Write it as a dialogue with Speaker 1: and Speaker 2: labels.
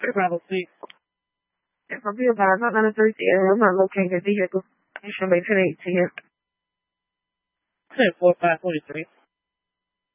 Speaker 1: Bravo 6.
Speaker 2: If I'm being advised, not 9:30 a.m. I'm not locating a vehicle. You should maintain 10.
Speaker 1: 10-4-5-43.